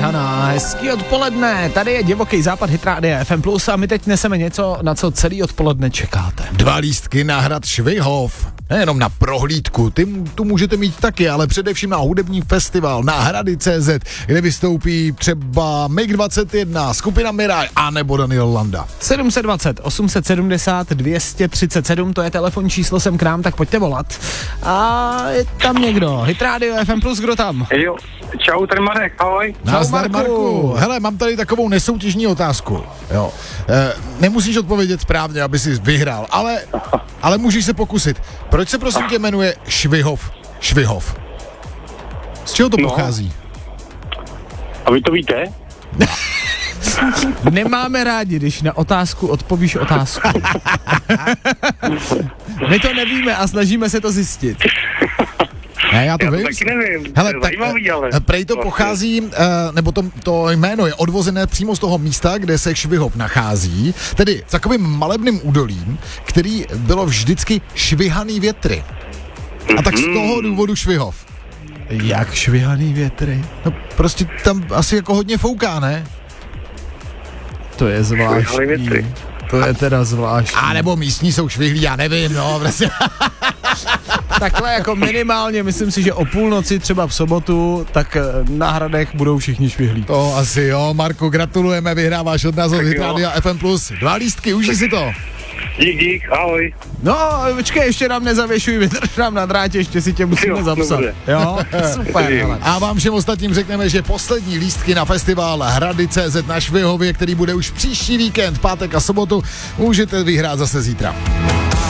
Rihanna. Hezký odpoledne, tady je Divoký západ Hit Rádia FM Plus a my teď neseme něco, na co celý odpoledne čekáte. 2 lístky na hrad Švihov. Nejenom na prohlídku, tu můžete mít taky, ale především na hudební festival na Hrady.cz, kde vystoupí třeba MiG-21, skupina Miraj a nebo Daniel Landa. 720 870 237, to je telefonní číslo sem k nám, tak pojďte volat. A je tam někdo, Hit Radio FM Plus, kdo tam? Jo, čau, tady Marek, ahoj. Nazdar, Marku. Hele, mám tady takovou nesoutěžní otázku. Jo. Nemusíš odpovědět správně, aby si vyhrál, ale můžeš se pokusit. Proč se prosím tě jmenuje Švihov? Švihov. Z čeho to pochází? A vy to víte? Nemáme rádi, když na otázku odpovíš otázku. My to nevíme a snažíme se to zjistit. Ne, já to vím. Taky nevím. Hele, zajímavý, ale. Prej to pochází, nebo to jméno je odvozené přímo z toho místa, kde se Švihov nachází, tedy s takovým malebným údolím, který bylo vždycky švihaný větry. A tak z toho důvodu Švihov. Jak švihaný větry? No, prostě tam asi jako hodně fouká, ne? To je zvláštní. To je teda zvláštní. A nebo místní jsou švihlí, já nevím, no, prostě. Takhle jako minimálně, myslím si, že o půlnoci třeba v sobotu, tak na Hradech budou všichni švihlí. To asi jo, Marku, gratulujeme, vyhráváš od nás od Hit Rádia FM Plus 2 lístky, užij si to. Dík, ahoj. No, počkej, ještě nám nezavěšuj, vydrž nám na drátě, ještě si tě musíme zapsat. Jo, super. Ale. A vám všem ostatním řekneme, že poslední lístky na festival Hrady.cz na Švihově, který bude už příští víkend, pátek a sobotu, můžete vyhrát zase zítra.